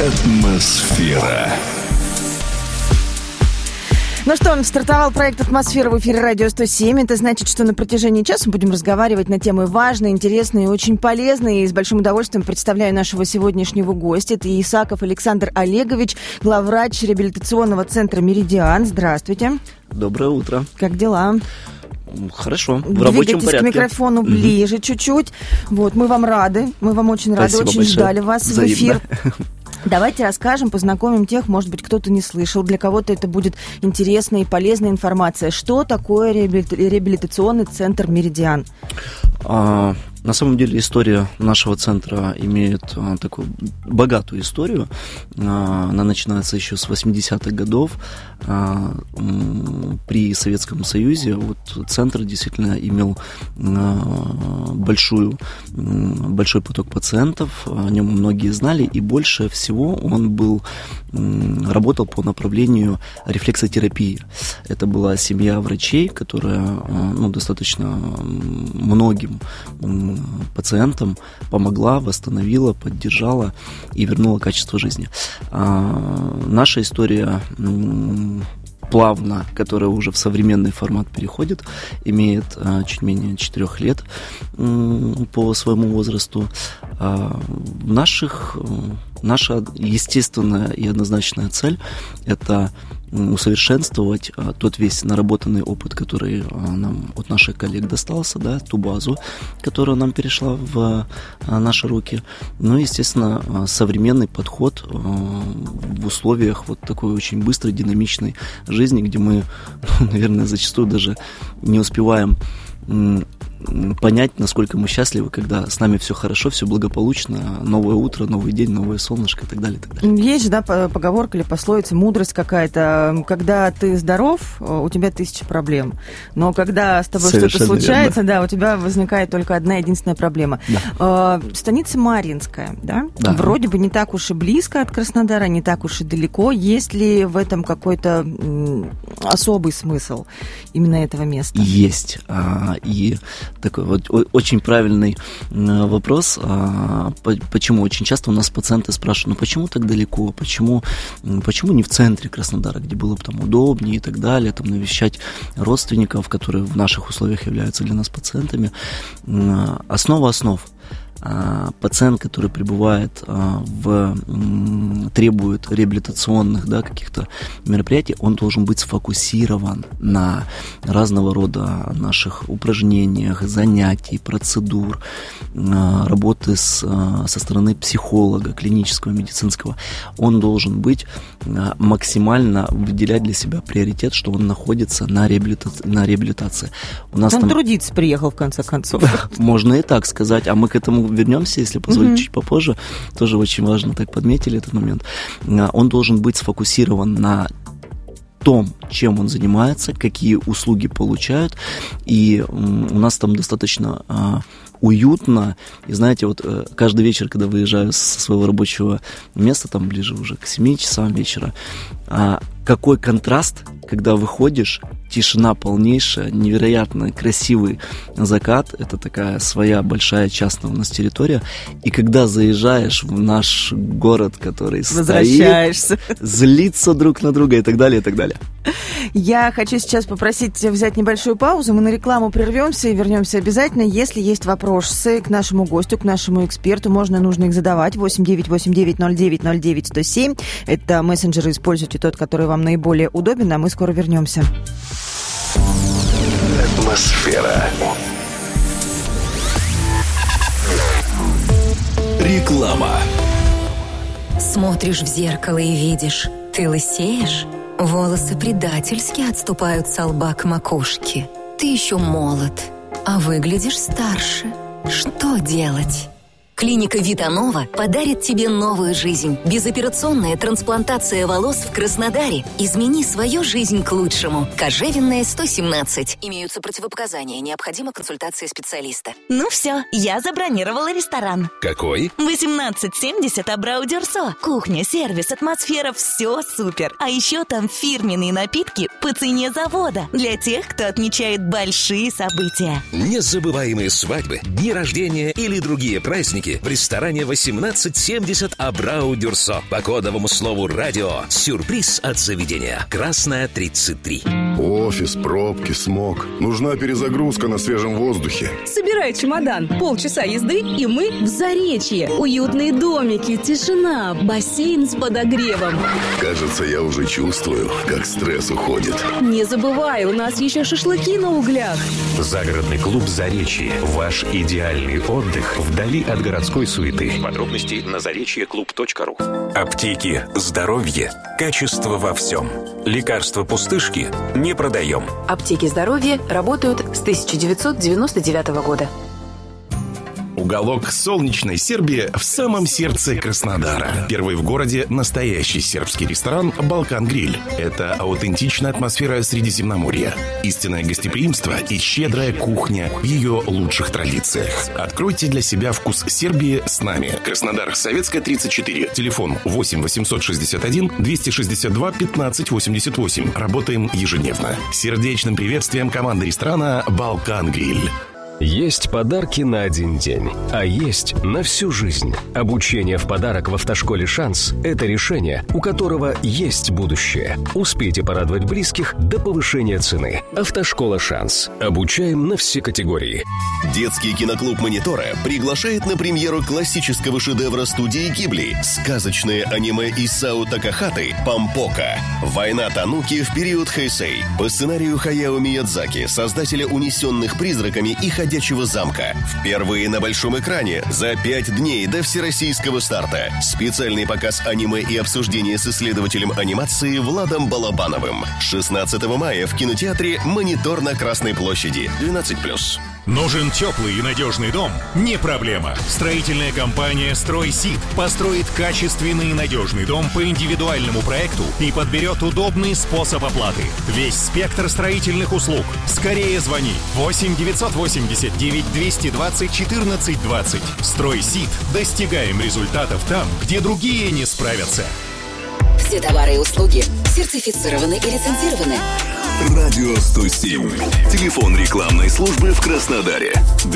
Атмосфера. Ну что, стартовал проект «Атмосфера» в эфире радио 107. Это значит, что на протяжении часа мы будем разговаривать на темы важные, интересные и очень полезные. И с большим удовольствием представляю нашего сегодняшнего гостя. Это Исаков Александр Олегович, главврач реабилитационного центра «Меридиан». Здравствуйте. Доброе утро. Как дела? Хорошо, в рабочем порядке. Двигайтесь к микрофону ближе чуть-чуть. Вот, мы вам рады, мы вам очень рады, Спасибо очень большое. ждали вас Взаимно. в эфир. Давайте расскажем, познакомим тех, может быть, кто-то не слышал, для кого-то это будет интересная и полезная информация. Что такое реабилитационный центр «Меридиан»? На самом деле история нашего центра имеет такую богатую историю. Она начинается еще с 80-х годов. При Советском Союзе вот центр действительно имел большой поток пациентов, о нем многие знали, и больше всего он работал по направлению рефлексотерапии. Это была семья врачей, которая достаточно многим пациентам помогла, восстановила, поддержала и вернула качество жизни. Наша история плавно, которая уже в современный формат переходит, имеет чуть менее 4 лет по своему возрасту. Наша естественная и однозначная цель – это усовершенствовать тот весь наработанный опыт, который нам от наших коллег достался, да, ту базу, которая нам перешла в наши руки. Ну и, естественно, современный подход в условиях вот такой очень быстрой, динамичной жизни, где мы, наверное, зачастую даже не успеваем понять, насколько мы счастливы, когда с нами все хорошо, все благополучно, новое утро, новый день, новое солнышко и так далее, и так далее. Есть же, да, поговорка или пословица, мудрость какая-то. Когда ты здоров, у тебя 1000 проблем. Но когда с тобой что-то случается, да, у тебя возникает только одна единственная проблема. Да. Станица Марьинская, да? Да? Вроде бы не так уж и близко от Краснодара, не так уж и далеко. Есть ли в этом какой-то особый смысл именно этого места? Есть. И такой вот очень правильный вопрос. Почему? Очень часто у нас пациенты спрашивают, почему так далеко? Почему не в центре Краснодара, где было бы там удобнее и так далее, там навещать родственников, которые в наших условиях являются для нас пациентами? Основа основ. Пациент, который требует реабилитационных, да, каких-то мероприятий, он должен быть сфокусирован на разного рода наших упражнениях, занятий, процедур, работы со стороны психолога, клинического, медицинского. Он должен быть максимально выделять для себя приоритет, что он находится на реабилитации. У нас он трудиться приехал, в конце концов. Можно и так сказать, а мы к этому вернемся, если позволите, чуть попозже. Тоже очень важно, так подметили этот момент. Он должен быть сфокусирован на том, чем он занимается, какие услуги получают. И у нас там достаточно уютно. И знаете, вот каждый вечер, когда выезжаю со своего рабочего места, там ближе уже к 7 часам вечера, какой контраст, когда выходишь, тишина полнейшая, невероятно красивый закат, это такая своя большая частная у нас территория, и когда заезжаешь в наш город, который стоит, злиться друг на друга и так далее, и так далее. Я хочу сейчас попросить взять небольшую паузу, мы на рекламу прервемся и вернемся обязательно. Если есть вопросы к нашему гостю, к нашему эксперту, нужно их задавать. 89890909-107. Это мессенджеры, используйте тот, который вам наиболее удобен, а мы скоро вернемся. Атмосфера. Реклама. Смотришь в зеркало и видишь, ты лысеешь? Волосы предательски отступают со лба к макушке. Ты еще молод, а выглядишь старше. Что делать? Клиника Витанова подарит тебе новую жизнь. Безоперационная трансплантация волос в Краснодаре. Измени свою жизнь к лучшему. Кожевенная, 117. Имеются противопоказания. Необходима консультация специалиста. Ну все, я забронировала ресторан. Какой? 1870 Абрау Дюрсо. Кухня, сервис, атмосфера, все супер. А еще там фирменные напитки по цене завода. Для тех, кто отмечает большие события. Незабываемые свадьбы, дни рождения или другие праздники праздники в ресторане 1870 Абрау Дюрсо. По кодовому слову «радио» сюрприз от заведения. Красная 33. Офис, пробки, смог. Нужна перезагрузка на свежем воздухе. Собирай чемодан. Полчаса езды, и мы в Заречье. Уютные домики, тишина, бассейн с подогревом. Кажется, я уже чувствую, как стресс уходит. Не забывай, у нас еще шашлыки на углях. Загородный клуб «Заречье». Ваш идеальный отдых вдали от городской суеты. Подробности на заречьеклуб.ру. Аптеки, здоровье, качество во всем. Лекарства пустышки не продаем. Аптеки здоровья работают с 1999 года. Уголок солнечной Сербии в самом сердце Краснодара. Первый в городе настоящий сербский ресторан «Балкан Гриль». Это аутентичная атмосфера Средиземноморья, истинное гостеприимство и щедрая кухня в ее лучших традициях. Откройте для себя вкус Сербии с нами. Краснодар, Советская, 34. Телефон 8 861 262 15 88. Работаем ежедневно. Сердечным приветствием команды ресторана «Балкан Гриль». Есть подарки на один день, а есть на всю жизнь. Обучение в подарок в автошколе «Шанс» – это решение, у которого есть будущее. Успейте порадовать близких до повышения цены. Автошкола «Шанс». Обучаем на все категории. Детский киноклуб «Монитора» приглашает на премьеру классического шедевра студии Гибли – сказочное аниме Исао Такахаты «Помпока». Война Тануки в период Хэйсэй. По сценарию Хаяо Миядзаки, создателя «Унесенных призраками» и «Ходячего замка». Впервые на большом экране за 5 дней до всероссийского старта. Специальный показ аниме и обсуждение с исследователем анимации Владом Балабановым. 16 мая в кинотеатре «Монитор» на Красной площади. 12+. Нужен теплый и надежный дом? Не проблема. Строительная компания «Стройсид» построит качественный и надежный дом по индивидуальному проекту и подберет удобный способ оплаты. Весь спектр строительных услуг. Скорее звони. 8 989 220 14 20. «Стройсид». Достигаем результатов там, где другие не справятся. Все товары и услуги сертифицированы и лицензированы. Радио 107. Телефон рекламной службы в Краснодаре.